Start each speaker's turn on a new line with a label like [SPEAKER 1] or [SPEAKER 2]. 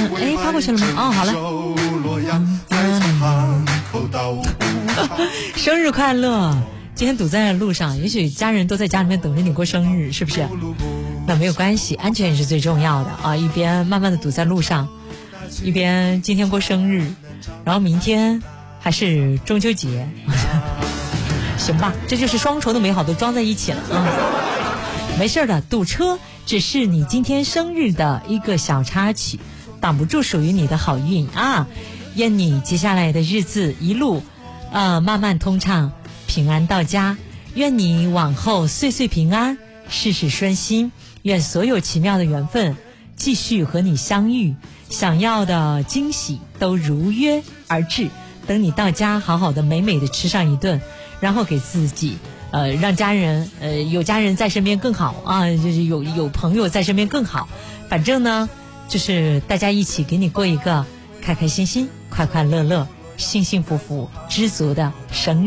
[SPEAKER 1] 哎，发过去了吗？哦，好了。生日快乐！今天堵在路上，也许家人都在家里面等着你过生日，是不是？那没有关系，安全也是最重要的啊！一边慢慢的堵在路上，一边今天过生日，然后明天还是中秋节，行吧？这就是双重的美好都装在一起了啊！没事的，堵车只是你今天生日的一个小插曲，挡不住属于你的好运啊！愿你接下来的日子一路慢慢通畅，平安到家。愿你往后岁岁平安，事事顺心。愿所有奇妙的缘分继续和你相遇，想要的惊喜都如约而至。等你到家，好好的美美的吃上一顿，然后给自己让家人有家人在身边更好啊，就是有朋友在身边更好。反正呢，就是大家一起给你过一个开开心心、快快乐乐、幸幸福福、知足的生日。